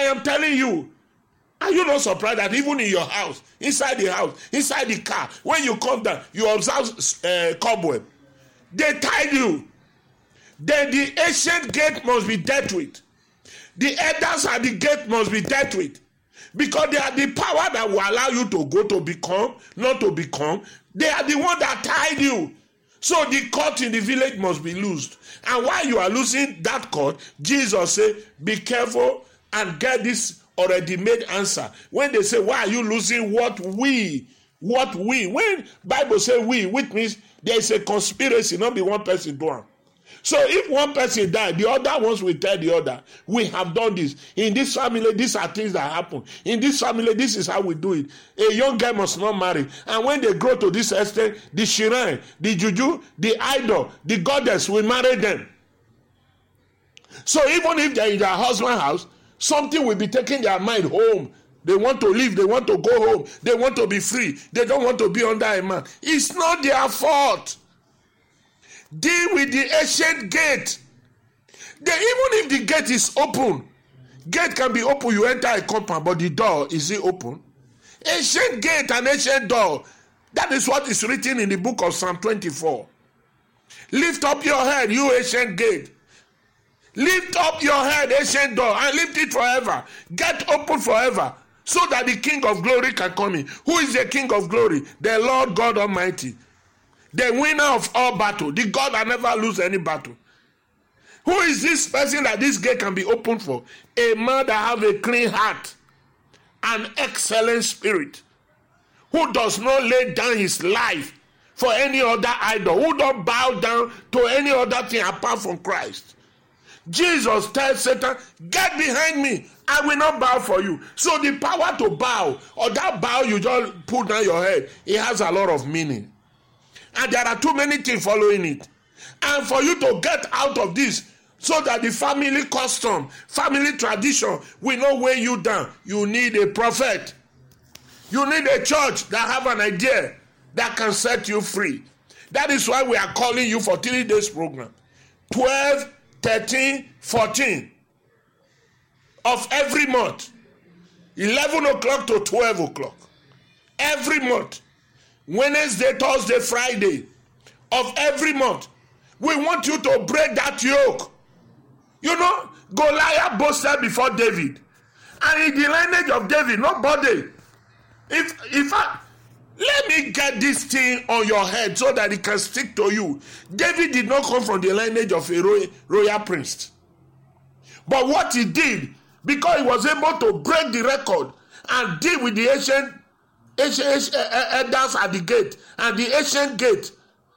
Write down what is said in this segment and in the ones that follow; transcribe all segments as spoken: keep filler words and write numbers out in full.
am telling you, are you not surprised that even in your house, inside the house, inside the car, when you come down, you observe uh, cobweb. They tied you. Then the ancient gate must be dealt with. The elders at the gate must be dealt with. Because they are the power that will allow you to go to become, not to become. They are the one that tied you. So the court in the village must be loosed. And while you are losing that court, Jesus said, be careful and get this already made answer. When they say, why are you losing what we, what we? When Bible say we, which means there is a conspiracy, not be one person doing. So if one person died, the other ones will tell the other, we have done this. In this family, these are things that happen. In this family, this is how we do it. A young girl must not marry. And when they grow to this extent, the shrine, the juju, the idol, the goddess will marry them. So even if they're in their husband's house, something will be taking their mind home. They want to leave. They want to go home. They want to be free. They don't want to be under a man. It's not their fault. Deal with the ancient gate. They, even if the gate is open, gate can be open, you enter a compound, but the door, is it open? Ancient gate and ancient door. That is what is written in the book of Psalm twenty-four. Lift up your head, you ancient gate. Lift up your head, ancient door, and lift it forever. Get open forever, so that the King of glory can come in. Who is the King of glory? The Lord God Almighty. The winner of all battle, the God that never loses any battle. Who is this person that this gate can be opened for? A man that have a clean heart, an excellent spirit, who does not lay down his life for any other idol, who don't bow down to any other thing apart from Christ. Jesus tells Satan, get behind me, I will not bow for you. So the power to bow, or that bow you just put down your head, it has a lot of meaning. And there are too many things following it. And for you to get out of this, so that the family custom, family tradition will not weigh you down, you need a prophet. You need a church that have an idea that can set you free. That is why we are calling you for three days program. twelve, thirteen, fourteen of every month. eleven o'clock to twelve o'clock. Every month. Wednesday, Thursday, Friday of every month. We want you to break that yoke. You know, Goliath boasted before David. And in the lineage of David, nobody. If, if I, let me get this thing on your head so that it can stick to you. David did not come from the lineage of a royal, royal prince. But what he did, because he was able to break the record and deal with the ancient Ancient elders at the gate, and the ancient gate,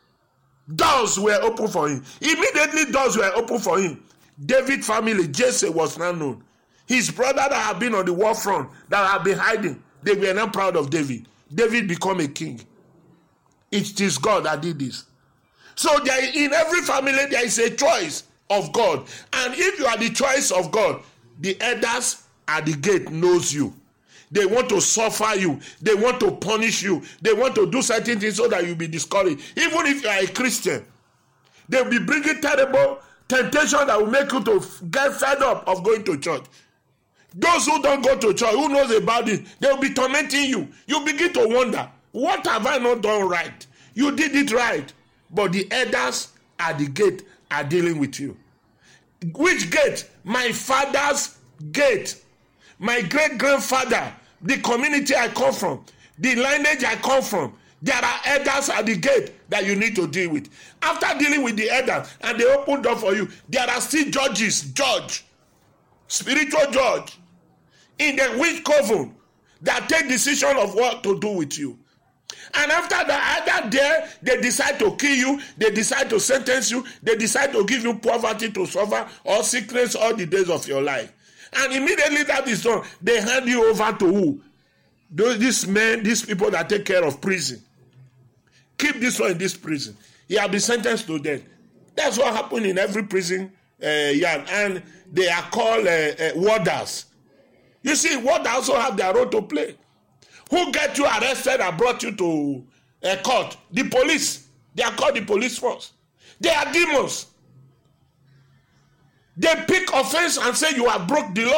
doors were open for him. Immediately doors were open for him. David family, Jesse was now known. His brother that had been on the war front, that had been hiding, they were not proud of David. David became a king. It is God that did this. So there, in every family there is a choice of God. And if you are the choice of God, the elders at the gate knows you. They want to suffer you. They want to punish you. They want to do certain things so that you'll be discouraged. Even if you are a Christian, they'll be bringing terrible temptation that will make you to get fed up of going to church. Those who don't go to church, who knows about it, they'll be tormenting you. You begin to wonder, what have I not done right? You did it right. But the elders at the gate are dealing with you. Which gate? My father's gate. My great-grandfather, the community I come from, the lineage I come from, there are elders at the gate that you need to deal with. After dealing with the elders, and they open door for you, there are still judges, judge, spiritual judge, in the witch coven that take decision of what to do with you. And after that, either there, they decide to kill you, they decide to sentence you, they decide to give you poverty to suffer, or sickness all the days of your life. And immediately that is done, they hand you over to who? Those, these men, these people that take care of prison. Keep this one in this prison. He has been sentenced to death. That's what happened in every prison uh, yard. And they are called uh, uh, warders. You see, warders also have their role to play. Who get you arrested and brought you to a court? The police. They are called the police force. They are demons. They pick offense and say you have broke the law.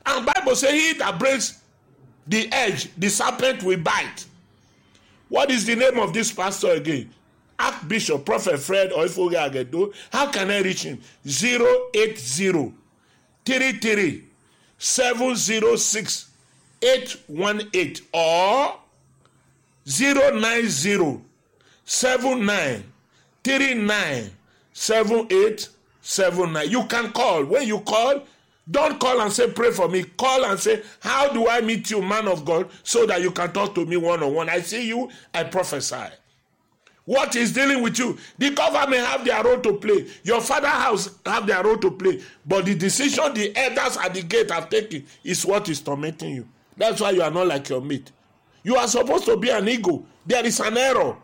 And Bible says, he that breaks the edge, the serpent will bite. What is the name of this pastor again? Archbishop Prophet Fred Oifoge Agedo. How can I reach him? zero eight zero, three three, seven zero six, eight one eight or zero nine zero, seven nine, three nine, seven eight seven nine. You can call. When you call, don't call and say, pray for me. Call and say, how do I meet you, man of God, so that you can talk to me one-on-one. I see you, I prophesy. What is dealing with you? The government have their role to play. Your father's house have their role to play. But the decision the elders at the gate have taken is what is tormenting you. That's why you are not like your mate. You are supposed to be an ego. There is an error.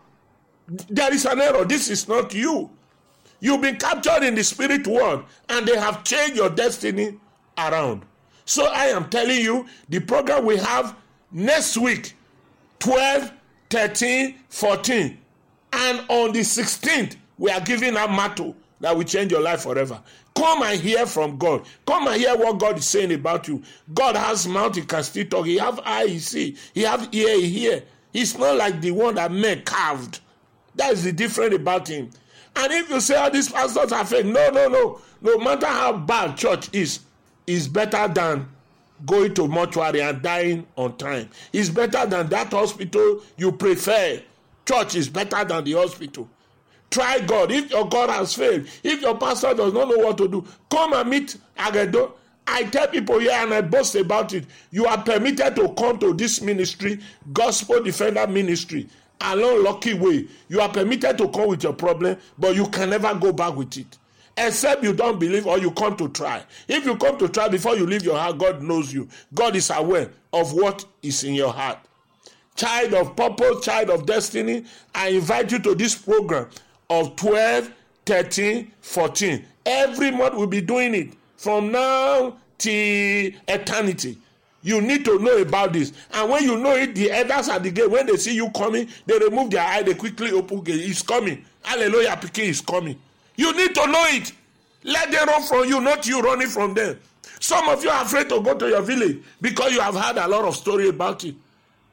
There is an error. This is not you. You've been captured in the spirit world, and they have changed your destiny around. So I am telling you, the program we have next week, twelve, thirteen, fourteen, and on the sixteenth, we are giving a motto that will change your life forever. Come and hear from God. Come and hear what God is saying about you. God has mouth, he can still talk. He have eye, he see. He have ear, he hear. He's not like the one that men carved. That is the difference about him. And if you say, oh, these pastors are fake, no, no, no. No matter how bad church is, it's better than going to mortuary and dying on time. It's better than that hospital you prefer. Church is better than the hospital. Try God. If your God has failed, if your pastor does not know what to do, come and meet Agedo. I tell people here and I boast about it. You are permitted to come to this ministry, Gospel Defender Ministry, along Lucky Way. You are permitted to come with your problem, but you can never go back with it. Except you don't believe or you come to try. If you come to try before you leave your heart, God knows you. God is aware of what is in your heart. Child of purpose, child of destiny, I invite you to this program of twelve, thirteen, fourteen. Every month we'll be doing it from now till eternity. You need to know about this. And when you know it, the elders at the gate, when they see you coming, they remove their eye, they quickly open gate. It's coming. Hallelujah, Pikin is coming. You need to know it. Let them run from you, not you running from them. Some of you are afraid to go to your village because you have heard a lot of story about it.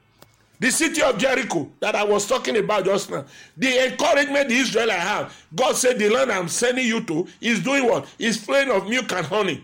The city of Jericho that I was talking about just now, the encouragement the Israelites have, God said the land I'm sending you to is doing what? Is flowing of milk and honey.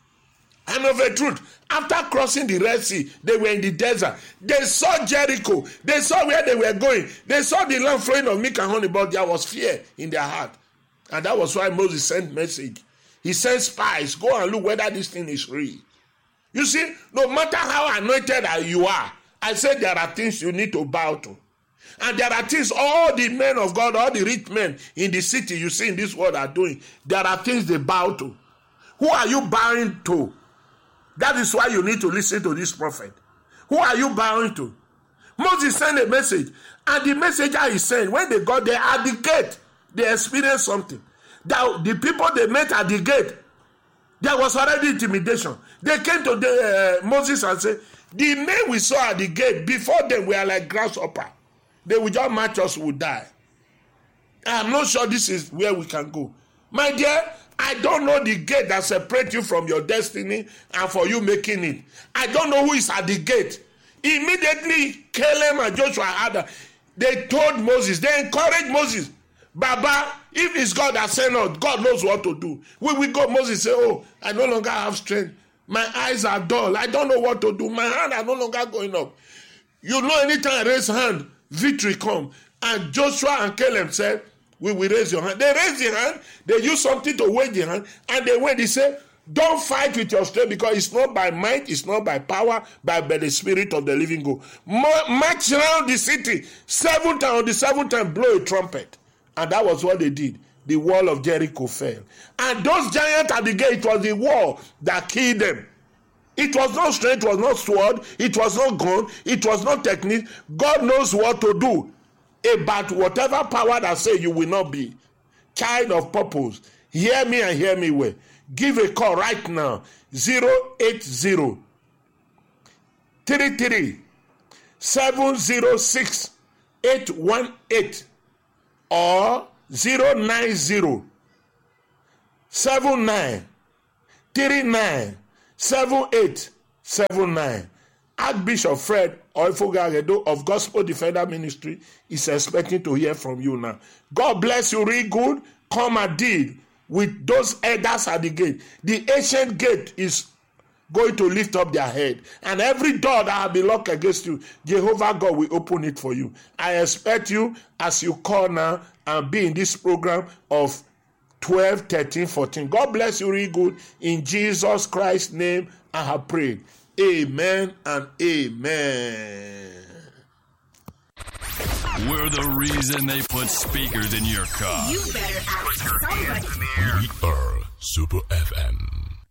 And of a truth, after crossing the Red Sea, they were in the desert. They saw Jericho. They saw where they were going. They saw the land flowing of milk and honey, but there was fear in their heart. And that was why Moses sent message. He sent spies, go and look whether this thing is real. You see, no matter how anointed you are, I said there are things you need to bow to. And there are things all the men of God, all the rich men in the city you see in this world are doing. There are things they bow to. Who are you bowing to? That is why you need to listen to this prophet. Who are you bowing to? Moses sent a message. And the messenger he sent, when they got there at the gate, they experienced something. That the people they met at the gate, there was already intimidation. They came to the, uh, Moses and said, the men we saw at the gate, before them were like grasshopper. They would just match us, would die. I'm not sure this is where we can go. My dear, I don't know the gate that separates you from your destiny and for you making it. I don't know who is at the gate. Immediately, Caleb and Joshua had, they told Moses, they encouraged Moses, Baba, if it's God that sent us, God knows what to do. We will go. Moses say, oh, I no longer have strength. My eyes are dull. I don't know what to do. My hand are no longer going up. You know, anytime I raise hand, victory come. And Joshua and Caleb said, we will raise your hand. They raise their hand. They use something to weigh their hand. And they went, they said, don't fight with your strength because it's not by might, it's not by power, but by the spirit of the living God. March around the city. Seven times, on the seventh time, blow a trumpet. And that was what they did. The wall of Jericho fell. And those giants at the gate, it was the wall that killed them. It was not strength, it was not sword, it was not gun, it was not technique. God knows what to do about whatever power that say you will not be. Child of purpose, hear me and hear me well. Give a call right now. zero eight zero, three three, seven zero six, eight one eight or zero nine zero, seven nine, three nine, seven eight seven nine. Archbishop Fred Oifogaredo of Gospel Defender Ministry is expecting to hear from you now. God bless you real good. Come and deal with those elders at the gate. The ancient gate is going to lift up their head. And every door that will be locked against you, Jehovah God will open it for you. I expect you as you call now and be in this program of twelve, thirteen, fourteen. God bless you real good. In Jesus Christ's name I have prayed. Amen and amen. We're the reason they put speakers in your car. You better ask somebody. We are Super F M.